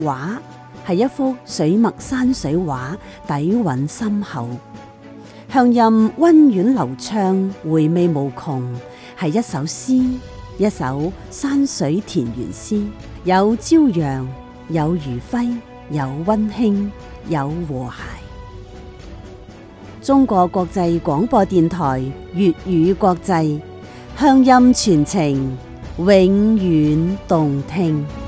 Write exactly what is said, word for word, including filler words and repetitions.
畫係一幅水墨山水畫，底蘊深厚，向韻溫婉流暢，回味無窮，係一首詩，一首山水田園詩，有朝陽，有餘暉，有溫馨，有和諧。中國國際廣播電台粵語國際，鄉音傳情，永遠動聽。